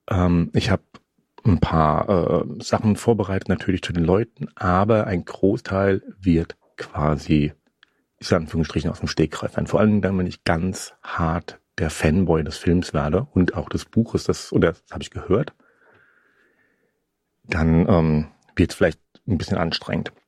Ich habe ein paar Sachen vorbereitet natürlich zu den Leuten, aber ein Großteil wird quasi, ich sage in Anführungsstrichen, aus dem Stegreif sein. Vor allem dann, wenn ich ganz hart der Fanboy des Films werde und auch des Buches, das habe ich gehört, dann wird es vielleicht ein bisschen anstrengend.